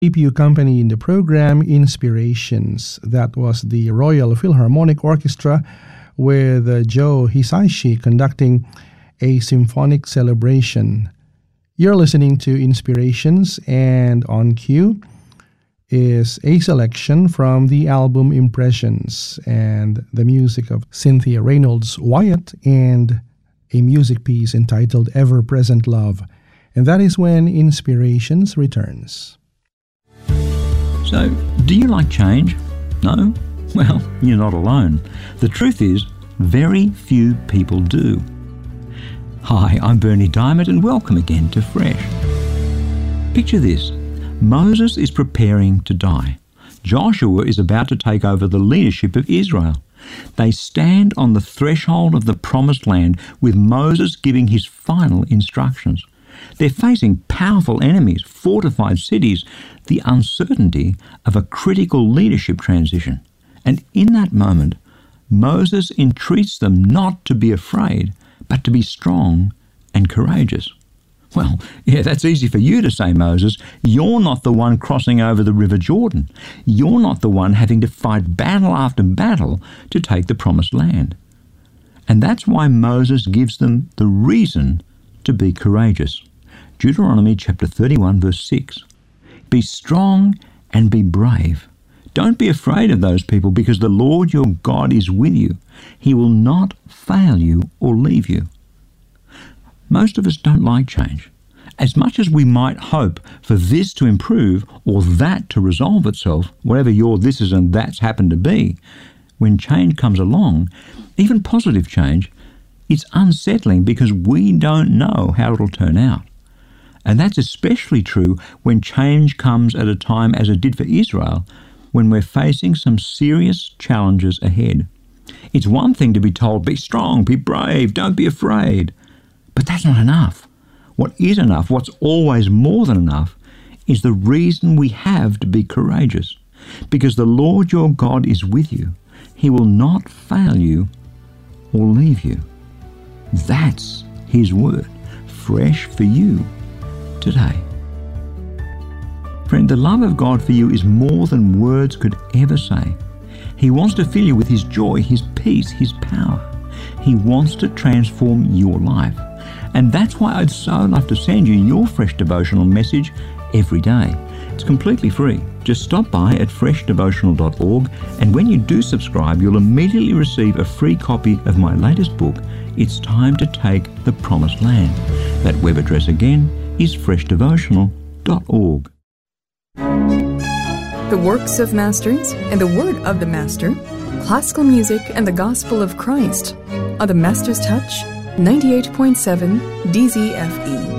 keep you company in the program Inspirations. That was the Royal Philharmonic Orchestra with Joe Hisaishi conducting a symphonic celebration. You're listening to Inspirations, and on cue is a selection from the album Impressions and the music of Cynthia Reynolds Wyatt and a music piece entitled Ever Present Love. And that is when Inspirations returns. So, do you like change? No? Well, you're not alone. The truth is, very few people do. Hi, I'm Bernie Diamond and welcome again to Fresh. Picture this. Moses is preparing to die. Joshua is about to take over the leadership of Israel. They stand on the threshold of the promised land with Moses giving his final instructions. They're facing powerful enemies, fortified cities, the uncertainty of a critical leadership transition. And in that moment, Moses entreats them not to be afraid, but to be strong and courageous. Well, yeah, that's easy for you to say, Moses. You're not the one crossing over the River Jordan. You're not the one having to fight battle after battle to take the promised land. And that's why Moses gives them the reason to be courageous. Deuteronomy chapter 31 verse 6. Be strong and be brave. Don't be afraid of those people, because the Lord your God is with you. He will not fail you or leave you. Most of us don't like change. As much as we might hope for this to improve or that to resolve itself, whatever your thises and that's happen to be, when change comes along, even positive change, it's unsettling because we don't know how it'll turn out. And that's especially true when change comes at a time as it did for Israel, when we're facing some serious challenges ahead. It's one thing to be told, be strong, be brave, don't be afraid. But that's not enough. What is enough, what's always more than enough, is the reason we have to be courageous. Because the Lord your God is with you. He will not fail you or leave you. That's His word, fresh for you today. Friend, the love of God for you is more than words could ever say. He wants to fill you with His joy, His peace, His power. He wants to transform your life. And that's why I'd so love to send you your Fresh Devotional message every day. It's completely free. Just stop by at freshdevotional.org, and when you do subscribe, you'll immediately receive a free copy of my latest book, It's Time to Take the Promised Land. That web address again is freshdevotional.org. The works of masters and the word of the master, classical music and the gospel of Christ on the Master's Touch 98.7 DZFE.